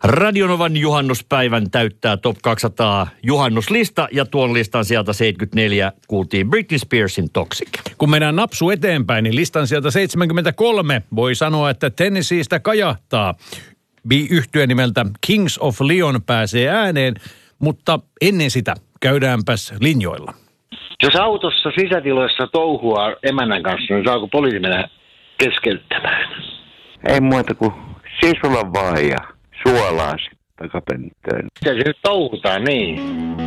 Radionovan juhannuspäivän täyttää Top 200 juhannuslista ja tuon listan sieltä 74 kuultiin Britney Spearsin Toxic. Kun mennään napsu eteenpäin, niin listan sieltä 73 voi sanoa, että Tennesseestä kajahtaa. Yhtye nimeltä Kings of Leon pääsee ääneen, mutta ennen sitä käydäänpäs linjoilla. Jos autossa sisätiloissa touhua emännän kanssa, niin saako poliisi mennä keskeyttämään? Ei muuta kuin sisulla vaan ja suolaa takapenttään. Se nyt touhutaan, niin.